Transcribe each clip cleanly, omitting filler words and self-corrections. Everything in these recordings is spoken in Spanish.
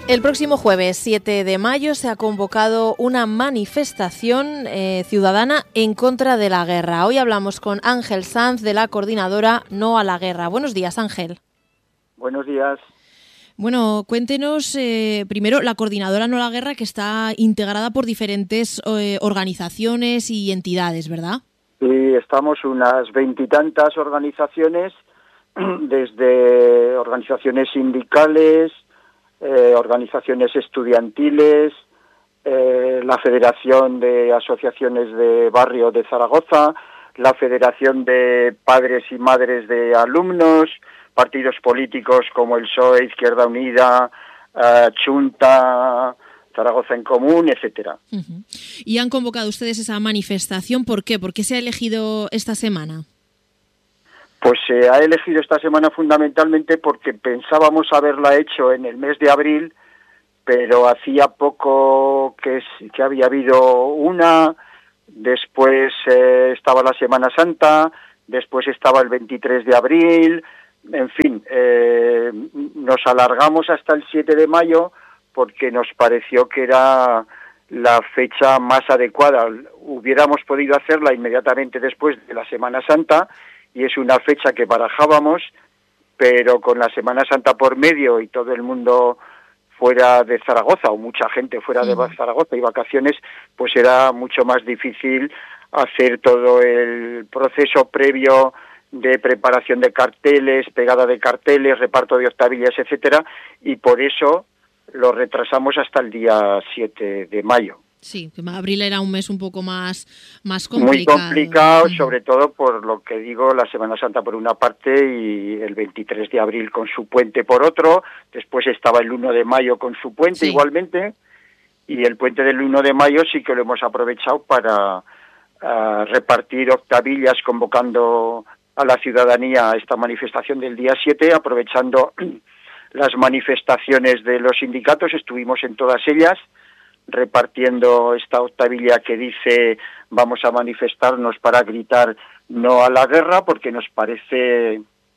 El próximo jueves 7 de mayo se ha convocado una manifestación ciudadana en contra de la guerra. Hoy hablamos con Ángel Sanz de la coordinadora No a la Guerra. Buenos días, Ángel. Buenos días. Bueno, cuéntenos primero la coordinadora No a la Guerra, que está integrada por diferentes organizaciones y entidades, ¿verdad? Sí, estamos unas 20 y tantas organizaciones, desde organizaciones sindicales, organizaciones estudiantiles, la Federación de Asociaciones de Barrio de Zaragoza, la Federación de Padres y Madres de Alumnos, partidos políticos como el PSOE, Izquierda Unida, Chunta, Zaragoza en Común, etcétera. Uh-huh. ¿Y han convocado ustedes esa manifestación? ¿Por qué? ¿Por qué se ha elegido esta semana? Pues se ha elegido esta semana fundamentalmente porque pensábamos haberla hecho en el mes de abril, pero hacía poco que había habido una, después estaba la Semana Santa, después estaba el 23 de abril, en fin, nos alargamos hasta el 7 de mayo porque nos pareció que era la fecha más adecuada. Hubiéramos podido hacerla inmediatamente después de la Semana Santa, y es una fecha que barajábamos, pero con la Semana Santa por medio y todo el mundo fuera de Zaragoza, o mucha gente fuera de Zaragoza y vacaciones, pues era mucho más difícil hacer todo el proceso previo de preparación de carteles, pegada de carteles, reparto de octavillas, etcétera, y por eso lo retrasamos hasta el día 7 de mayo. Sí, que abril era un mes un poco más complicado. Muy complicado, sobre todo por lo que digo, la Semana Santa por una parte y el 23 de abril con su puente por otro, después estaba el 1 de mayo con su puente igualmente, y el puente del 1 de mayo sí que lo hemos aprovechado para repartir octavillas, convocando a la ciudadanía a esta manifestación del día 7, aprovechando las manifestaciones de los sindicatos, estuvimos en todas ellas, repartiendo esta octavilla que dice vamos a manifestarnos para gritar no a la guerra, porque nos parece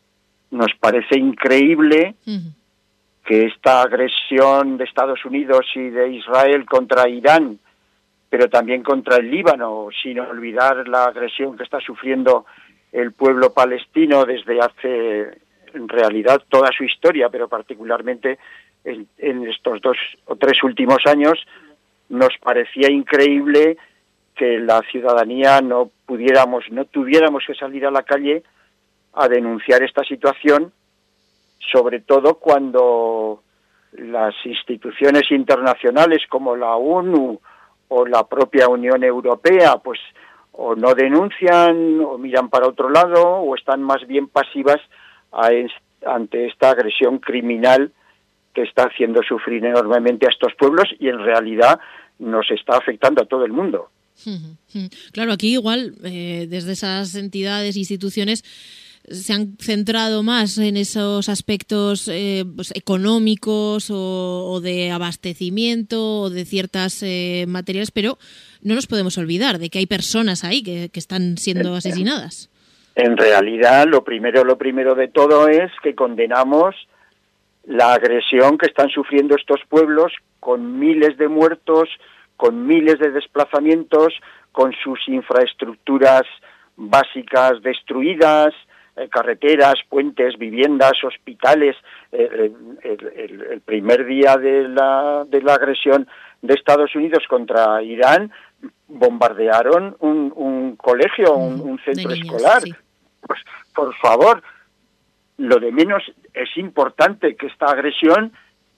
increíble que esta agresión de Estados Unidos y de Israel contra Irán, pero también contra el Líbano, sin olvidar la agresión que está sufriendo el pueblo palestino desde hace, en realidad, toda su historia, pero particularmente en estos 2 o 3 últimos años, nos parecía increíble que la ciudadanía no tuviéramos que salir a la calle a denunciar esta situación, sobre todo cuando las instituciones internacionales como la ONU o la propia Unión Europea, pues o no denuncian o miran para otro lado o están más bien pasivas ante esta agresión criminal que está haciendo sufrir enormemente a estos pueblos y en realidad nos está afectando a todo el mundo. Claro, aquí igual desde esas entidades e instituciones se han centrado más en esos aspectos pues, económicos o de abastecimiento o de ciertas materiales, pero no nos podemos olvidar de que hay personas ahí que están siendo asesinadas. En realidad, lo primero de todo es que condenamos la agresión que están sufriendo estos pueblos, con miles de muertos, con miles de desplazamientos, con sus infraestructuras básicas destruidas, carreteras, puentes, viviendas, hospitales. El primer día de la agresión de Estados Unidos contra Irán, bombardearon un colegio, un centro escolar. Sí. Pues, por favor, lo de menos es importante que esta agresión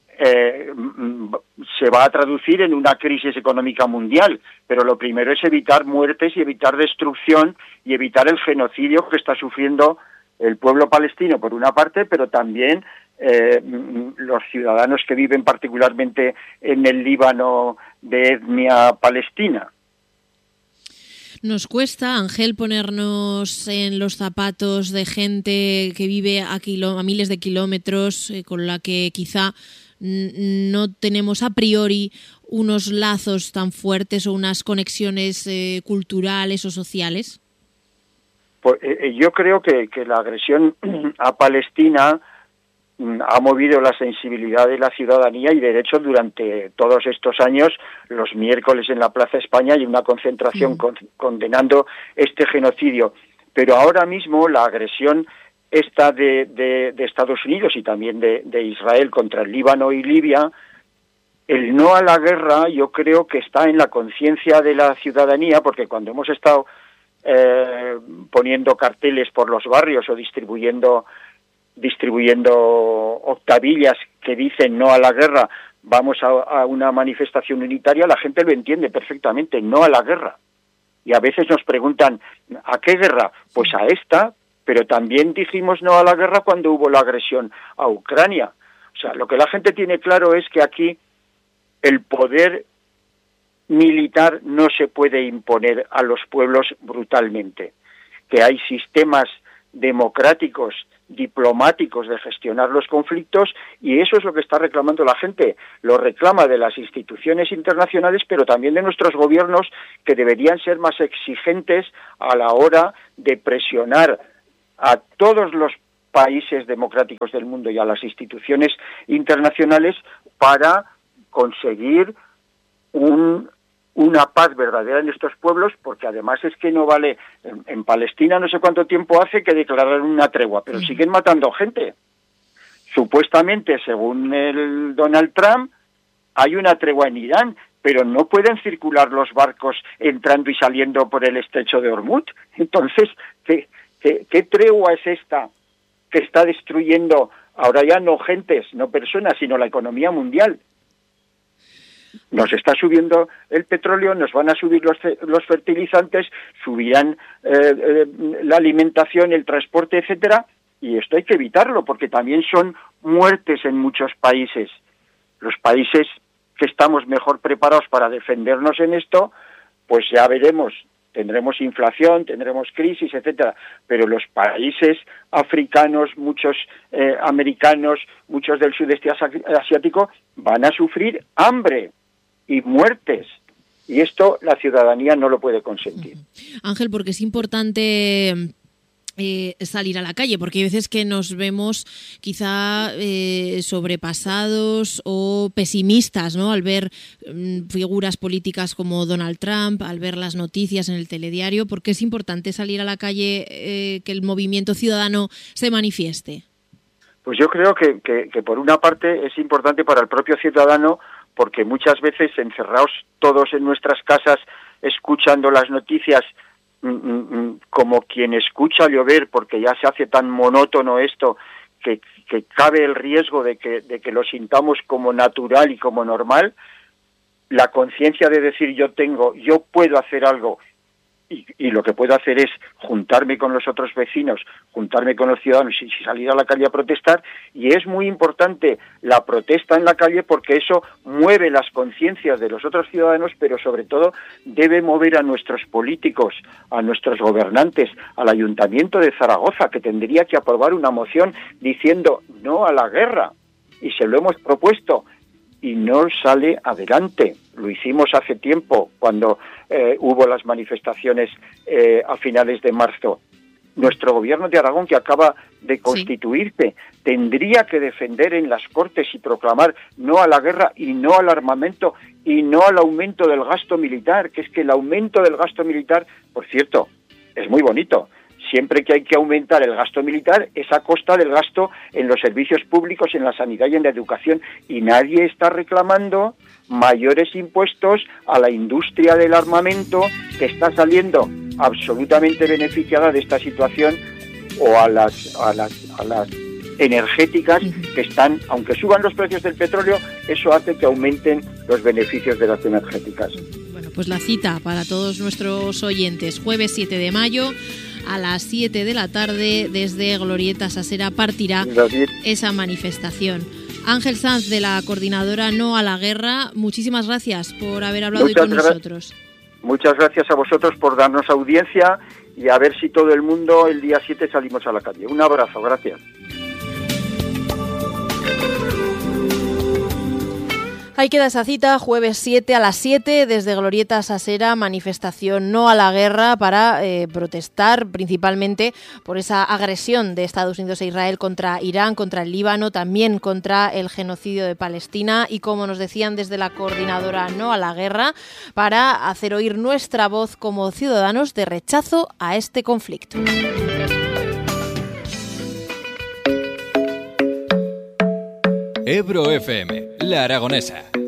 se va a traducir en una crisis económica mundial, pero lo primero es evitar muertes y evitar destrucción y evitar el genocidio que está sufriendo el pueblo palestino por una parte, pero también los ciudadanos que viven particularmente en el Líbano de etnia palestina. Nos cuesta, Ángel, ponernos en los zapatos de gente que vive a miles de kilómetros, con la que quizá no tenemos a priori unos lazos tan fuertes o unas conexiones culturales o sociales. Pues, yo creo que la agresión a Palestina ha movido la sensibilidad de la ciudadanía, y de hecho durante todos estos años, los miércoles en la Plaza España hay una concentración condenando este genocidio. Pero ahora mismo la agresión esta de Estados Unidos y también de Israel contra el Líbano y Libia, el no a la guerra yo creo que está en la conciencia de la ciudadanía, porque cuando hemos estado poniendo carteles por los barrios o distribuyendo octavillas que dicen no a la guerra, vamos a una manifestación unitaria, la gente lo entiende perfectamente, no a la guerra. Y a veces nos preguntan, ¿a qué guerra? Pues a esta, pero también dijimos no a la guerra cuando hubo la agresión a Ucrania. O sea, lo que la gente tiene claro es que aquí el poder militar no se puede imponer a los pueblos brutalmente, que hay sistemas democráticos, diplomáticos de gestionar los conflictos, y eso es lo que está reclamando la gente. Lo reclama de las instituciones internacionales, pero también de nuestros gobiernos, que deberían ser más exigentes a la hora de presionar a todos los países democráticos del mundo y a las instituciones internacionales para conseguir una paz verdadera en estos pueblos, porque además es que no vale, en Palestina no sé cuánto tiempo hace que declararon una tregua, pero siguen matando gente. Supuestamente, según el Donald Trump, hay una tregua en Irán, pero no pueden circular los barcos entrando y saliendo por el estrecho de Hormuz. Entonces, ¿qué tregua es esta que está destruyendo ahora ya no gentes, no personas, sino la economía mundial? Nos está subiendo el petróleo, nos van a subir los fertilizantes, subirán la alimentación, el transporte, etcétera, y esto hay que evitarlo, porque también son muertes en muchos países. Los países que estamos mejor preparados para defendernos en esto, pues ya veremos, tendremos inflación, tendremos crisis, etcétera, pero los países africanos, muchos americanos, muchos del sudeste asiático, van a sufrir hambre y muertes, y esto la ciudadanía no lo puede consentir. Ángel, porque es importante salir a la calle, porque hay veces que nos vemos quizá sobrepasados o pesimistas, ¿no?, al ver figuras políticas como Donald Trump, al ver las noticias en el telediario. Porque es importante salir a la calle, que el movimiento ciudadano se manifieste. Pues yo creo que por una parte es importante para el propio ciudadano, porque muchas veces encerrados todos en nuestras casas escuchando las noticias como quien escucha llover, porque ya se hace tan monótono esto que cabe el riesgo de que lo sintamos como natural y como normal, la conciencia de decir yo puedo hacer algo, y lo que puedo hacer es juntarme con los otros vecinos, juntarme con los ciudadanos y salir a la calle a protestar. Y es muy importante la protesta en la calle, porque eso mueve las conciencias de los otros ciudadanos, pero sobre todo debe mover a nuestros políticos, a nuestros gobernantes, al Ayuntamiento de Zaragoza, que tendría que aprobar una moción diciendo no a la guerra, y se lo hemos propuesto y no sale adelante. Lo hicimos hace tiempo, cuando hubo las manifestaciones a finales de marzo. Nuestro gobierno de Aragón, que acaba de constituirse, tendría que defender en las Cortes y proclamar no a la guerra y no al armamento y no al aumento del gasto militar, que es que el aumento del gasto militar, por cierto, es muy bonito. Siempre que hay que aumentar el gasto militar es a costa del gasto en los servicios públicos, en la sanidad y en la educación. Y nadie está reclamando mayores impuestos a la industria del armamento, que está saliendo absolutamente beneficiada de esta situación, o a las energéticas, que están, aunque suban los precios del petróleo, eso hace que aumenten los beneficios de las energéticas. Bueno, pues la cita para todos nuestros oyentes, jueves 7 de mayo, a las 7 de la tarde, desde Glorieta Sasera partirá esa manifestación. Ángel Sanz, de la coordinadora No a la Guerra, muchísimas gracias por haber hablado hoy con nosotros. Muchas gracias a vosotros por darnos audiencia, y a ver si todo el mundo el día 7 salimos a la calle. Un abrazo, gracias. Ahí queda esa cita, jueves 7 a las 7, desde Glorieta Sasera, manifestación no a la guerra para protestar principalmente por esa agresión de Estados Unidos e Israel contra Irán, contra el Líbano, también contra el genocidio de Palestina y, como nos decían desde la coordinadora No a la Guerra, para hacer oír nuestra voz como ciudadanos de rechazo a este conflicto. Ebro FM, La Aragonesa.